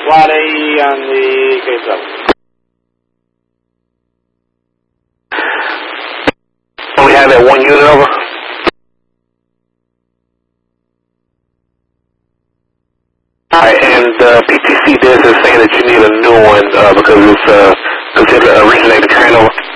Flight AE on the K7. We have that one unit over. Alright, and PTC Des is saying that you need a new one because it's considered originating train over.